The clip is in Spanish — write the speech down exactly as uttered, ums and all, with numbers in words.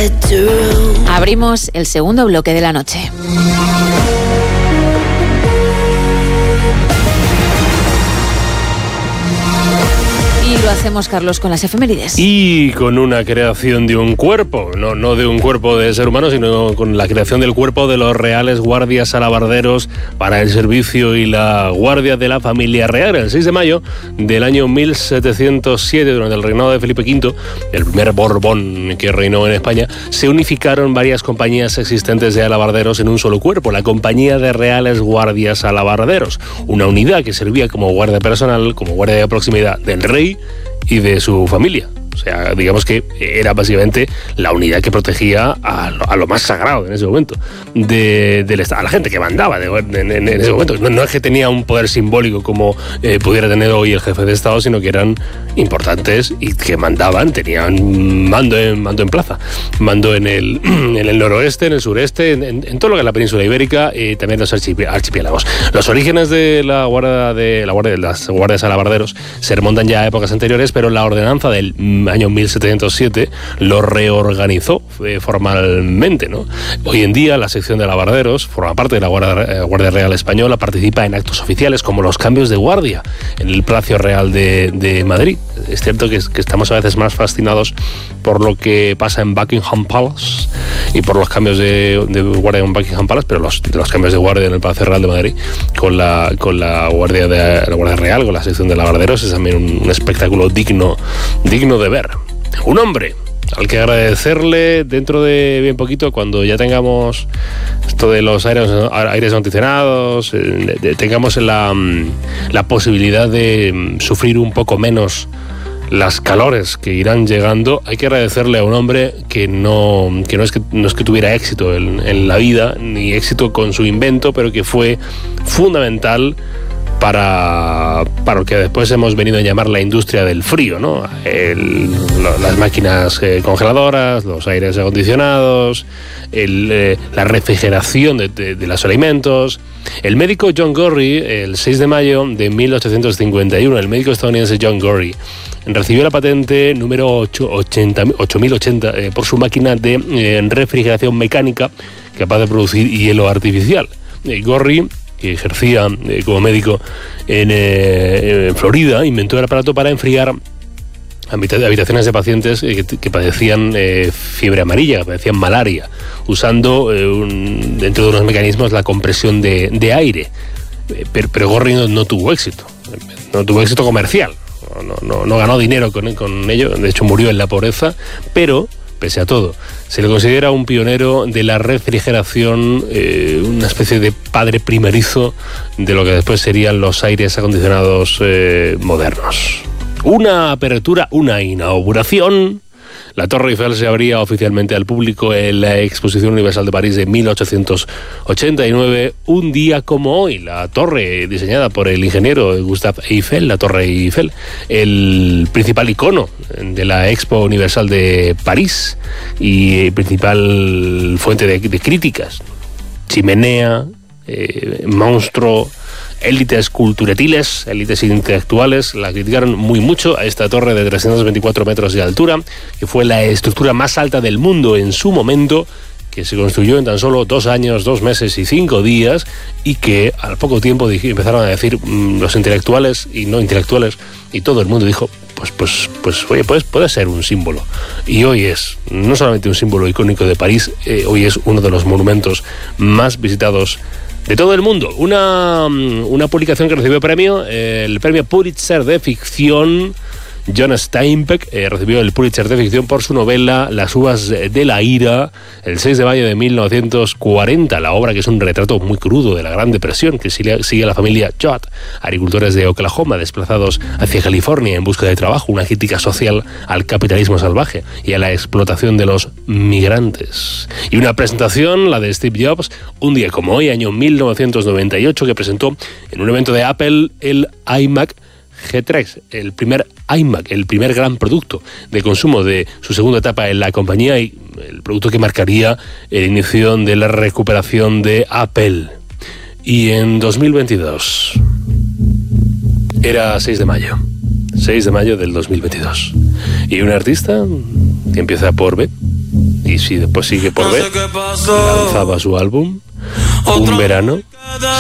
Abrimos el segundo bloque de la noche. Y lo hacemos, Carlos, con las efemérides. Y con una creación de un cuerpo, no, no de un cuerpo de ser humano, sino con la creación del cuerpo de los reales guardias alabarderos para el servicio y la guardia de la familia real. El seis de mayo del año mil setecientos siete, durante el reinado de Felipe quinto, el primer Borbón que reinó en España, se unificaron varias compañías existentes de alabarderos en un solo cuerpo, la Compañía de Reales Guardias Alabarderos, una unidad que servía como guardia personal, como guardia de proximidad del rey y de su familia. O sea, digamos que era básicamente la unidad que protegía a lo, a lo más sagrado en ese momento de, del Estado, a la gente que mandaba de, en, en, en ese momento. No, no es que tenía un poder simbólico como eh, pudiera tener hoy el jefe de Estado, sino que eran importantes y que mandaban, tenían mando en, mando en plaza, mando en el, en el noroeste, en el sureste, en, en, en todo lo que es la península ibérica y también los archipiélagos. Los orígenes de la guardia de la guardia de las guardias alabarderos se remontan ya a épocas anteriores, pero la ordenanza del año mil setecientos siete lo reorganizó eh, formalmente, ¿no? Hoy en día la sección de alabarderos forma parte de la Guardia, eh, Guardia Real Española, participa en actos oficiales como los cambios de guardia en el Palacio Real de, de Madrid. Es cierto que, que estamos a veces más fascinados por lo que pasa en Buckingham Palace y por los cambios de, de guardia en Buckingham Palace, pero los, los cambios de guardia en el Palacio Real de Madrid con la, con la, guardia de, la Guardia Real, con la sección de alabarderos, es también un, un espectáculo digno, digno de ver. Un hombre al que agradecerle dentro de bien poquito, cuando ya tengamos esto de los aires, aires acondicionados, eh, tengamos la, la posibilidad de sufrir un poco menos las calores que irán llegando. Hay que agradecerle a un hombre que no, que no, es, que, no es que tuviera éxito en, en la vida, ni éxito con su invento, pero que fue fundamental para, para lo que después hemos venido a llamar la industria del frío, ¿no? El, lo, las máquinas eh, congeladoras, los aires acondicionados, el, eh, la refrigeración de, de, de los alimentos. El médico John Gorrie, el seis de mayo de mil ochocientos cincuenta y uno, el médico estadounidense John Gorrie recibió la patente número ocho mil ochenta eh, por su máquina de eh, refrigeración mecánica capaz de producir hielo artificial. Eh, Gorrie, que ejercía eh, como médico en, eh, en Florida, inventó el aparato para enfriar habitaciones de pacientes eh, que, que padecían eh, fiebre amarilla, que padecían malaria, usando eh, un, dentro de unos mecanismos la compresión de, de aire. Eh, pero, pero Gorrie no, no tuvo éxito, no tuvo éxito comercial, no, no, no ganó dinero con, con ello, de hecho murió en la pobreza, pero pese a todo, se le considera un pionero de la refrigeración, eh, una especie de padre primerizo de lo que después serían los aires acondicionados eh, modernos. Una apertura, una inauguración. La Torre Eiffel se abría oficialmente al público en la Exposición Universal de París de mil ochocientos ochenta y nueve, un día como hoy. La torre, diseñada por el ingeniero Gustave Eiffel, la Torre Eiffel, el principal icono de la Expo Universal de París y principal fuente de, de críticas. Chimenea, eh, monstruo, élites culturetiles, élites intelectuales la criticaron muy mucho a esta torre de trescientos veinticuatro metros de altura, que fue la estructura más alta del mundo en su momento, que se construyó en tan solo dos años, dos meses y cinco días, y que al poco tiempo dije, empezaron a decir mmm, los intelectuales y no intelectuales, y todo el mundo dijo, pues, pues, pues oye, pues puede ser un símbolo. Y hoy es no solamente un símbolo icónico de París, eh, hoy es uno de los monumentos más visitados de todo el mundo. Una, una publicación que recibió premio, eh, el premio Pulitzer de ficción. John Steinbeck eh, recibió el Pulitzer de ficción por su novela Las uvas de la ira, el seis de mayo de mil novecientos cuarenta. La obra, que es un retrato muy crudo de la Gran Depresión, que sigue, sigue a la familia Judd, agricultores de Oklahoma desplazados hacia California en busca de trabajo, una crítica social al capitalismo salvaje y a la explotación de los migrantes. Y una presentación, la de Steve Jobs, un día como hoy, año mil novecientos noventa y ocho, que presentó en un evento de Apple el iMac G tres, el primer iMac, el primer gran producto de consumo de su segunda etapa en la compañía y el producto que marcaría el inicio de la recuperación de Apple. Y en dos mil veintidós, era seis de mayo, seis de mayo del dos mil veintidós, y un artista que empieza por B y si después sigue por ver, lanzaba su álbum Un verano